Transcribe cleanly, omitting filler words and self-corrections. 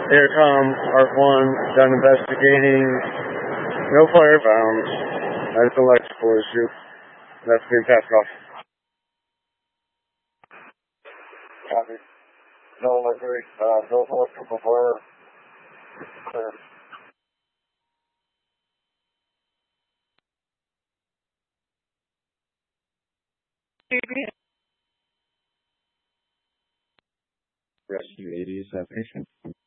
Aircom, Art 1, done investigating. No fire found. That's an electrical issue. That's being passed off. Copy. No electrical fire. Clear. Rescue 80 is that patient.